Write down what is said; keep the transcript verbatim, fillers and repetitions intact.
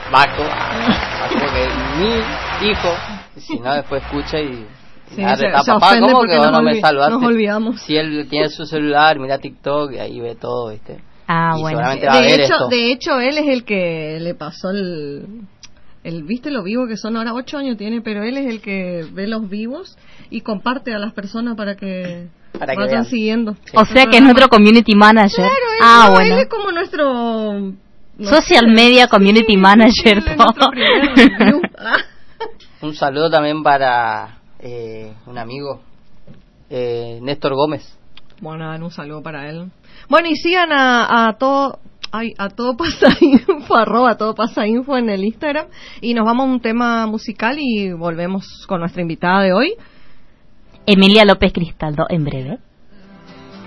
bajo, a como que mi hijo, si no después escucha y sí, ah, se, está, se papá, ¿cómo que vos no me olvi- saludaste? Nos olvidamos. Si él tiene su celular, mira TikTok y ahí ve todo, ¿viste? Ah, y bueno. seguramente va a De ver hecho, esto. de hecho, él es el que le pasó el... El, ¿viste lo vivo que son? Ahora ocho años tiene, pero él es el que ve los vivos y comparte a las personas para que Para que vayan vean. siguiendo. Sí. O sea que es nuestro community manager. Claro, él, ah, no, bueno. él es como nuestro... no Social sé, media community sí, manager. sí, él es nuestro primer review. Ah. Un saludo también para eh, un amigo, eh, Néstor Gómez. Bueno, dan un saludo para él. Bueno, y sigan a, a todo... Ay, a todo pasa info, arroba todo pasa info en el Instagram, y nos vamos a un tema musical y volvemos con nuestra invitada de hoy, Emilia López Cristaldo, en breve.